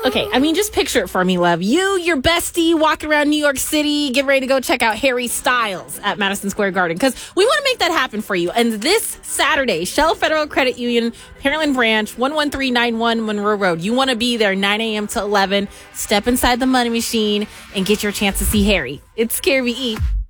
Okay, I mean, just picture it for me, love. You, your bestie, walking around New York City, get ready to go check out Harry Styles at Madison Square Garden, because we want to make that happen for you. And this Saturday, Shell Federal Credit Union, Pearland Branch, 11391 Monroe Road. You want to be there 9 a.m. to 11. Step inside the money machine and get your chance to see Harry. It's Scary E.